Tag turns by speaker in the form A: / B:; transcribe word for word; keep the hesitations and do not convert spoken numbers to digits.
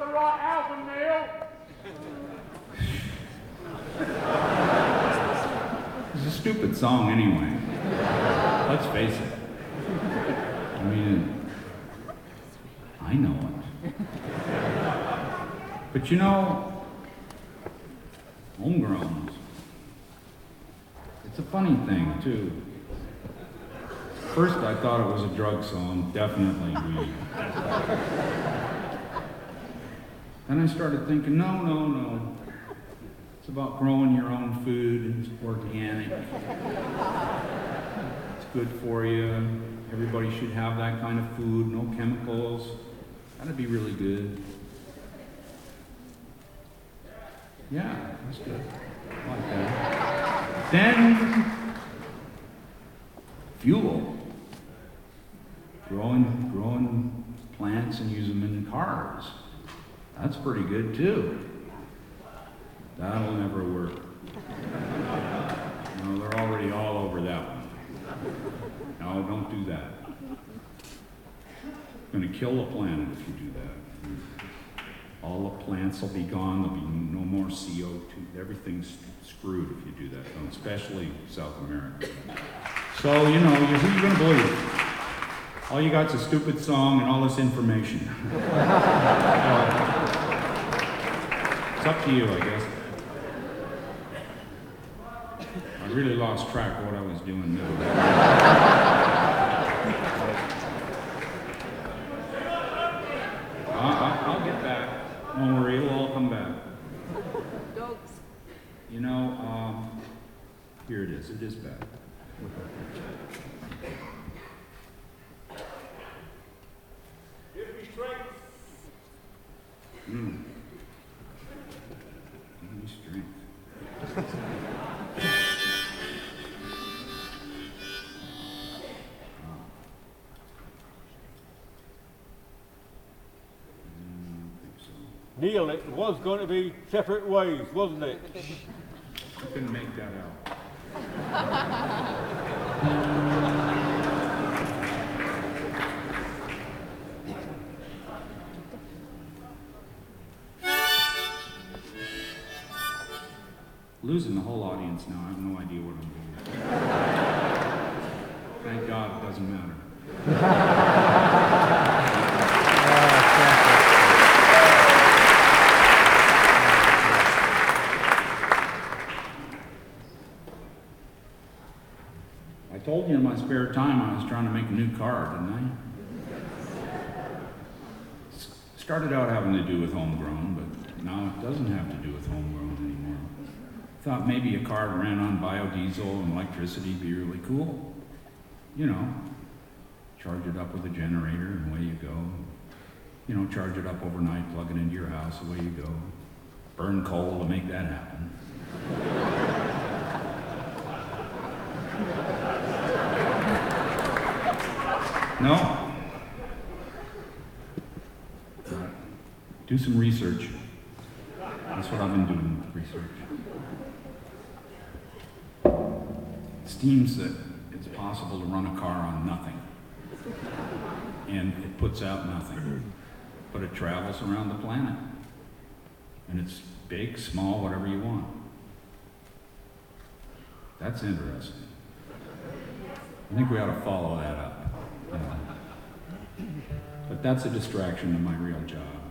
A: right album, Neil.
B: It's a stupid song anyway. Let's face it. I mean, I know it. But you know, homegrowns, it's a funny thing too. First I thought it was a drug song, definitely weed. Then I started thinking, no, no, no. It's about growing your own food, and it's organic. It's good for you. Everybody should have that kind of food, no chemicals. That'd be really good. Yeah, that's good. I like that. Then, fuel. Growing, growing plants and use them in cars. That's pretty good too. That'll never work. No, they're already all over that one. No, don't do that. You're going to kill the planet if you do that. All the plants will be gone. There'll be no more C O two. Everything's screwed if you do that, especially South America. So, you know, who are you going to believe? All you got's a stupid song and all this information. It's up to you, I guess. I really lost track of what I was doing now. I'll, I'll get back. Don't worry, it'll all come back.
C: Dogs.
B: You know, um, here it is. It is back.
A: Give me strength.
B: Mm. Give me strength.
A: Neil, it was going to be separate ways, wasn't it?
B: I couldn't make that out. Losing the whole audience now. I have no idea what I'm doing. Thank God it doesn't matter. I told you in my spare time I was trying to make a new car, didn't I? S- started out having to do with homegrown, but now it doesn't have to do with homegrown anymore. Thought maybe a car that ran on biodiesel and electricity would be really cool. You know, charge it up with a generator and away you go. You know, charge it up overnight, plug it into your house, away you go. Burn coal to make that happen. No? Do some research. That's what I've been doing, research. It seems that it's possible to run a car on nothing. And it puts out nothing. But it travels around the planet. And it's big, small, whatever you want. That's interesting. I think we ought to follow that up. You know. But that's a distraction to my real job.